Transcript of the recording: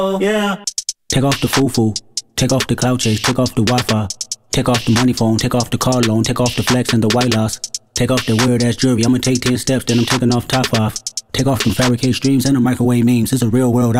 Yeah. Take off the foo-foo, take off the cloud chase, take off the Wi-Fi, take off the money phone, take off the car loan, take off the flex and the white loss, take off the weird ass jewelry. I'ma take 10 steps, then I'm taking off top 5. Take off them fabricated streams and the microwave memes. It's a real world.